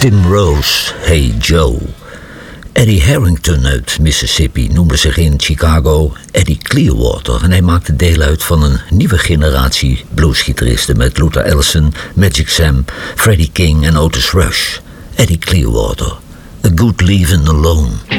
Tim Rose, Hey Joe. Eddie Harrington uit Mississippi noemde zich in Chicago Eddie Clearwater en hij maakte deel uit van een nieuwe generatie bluesgitaristen met Luther Allison, Magic Sam, Freddie King en Otis Rush. Eddie Clearwater, A Good Leavin' Alone.